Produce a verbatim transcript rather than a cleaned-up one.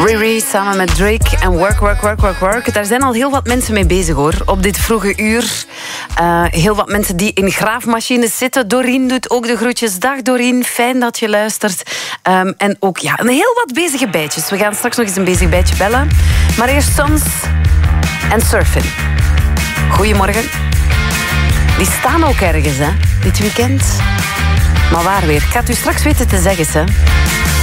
Riri samen met Drake en Work, Work, Work, Work, Work. Daar zijn al heel wat mensen mee bezig, hoor. Op dit vroege uur. Uh, heel wat mensen die in graafmachines zitten. Doreen doet ook de groetjes. Dag Doreen, fijn dat je luistert. Um, en ook ja, een heel wat bezige bijtjes. We gaan straks nog eens een bezig bijtje bellen. Maar eerst Sons en Surfing. Goedemorgen. Die staan ook ergens, hè, dit weekend. Maar waar weer? Ik ga het u straks weten te zeggen, hè.